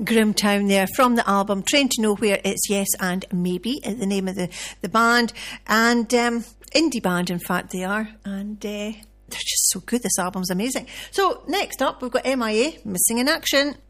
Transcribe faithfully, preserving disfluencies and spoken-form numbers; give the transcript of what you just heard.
Grimtown there from the album Train to Nowhere. It's Yes and Maybe, is the name of the, the band. And um, indie band, in fact, they are. And uh, they're just so good. This album's amazing. So next up, we've got M I A, Missing in Action.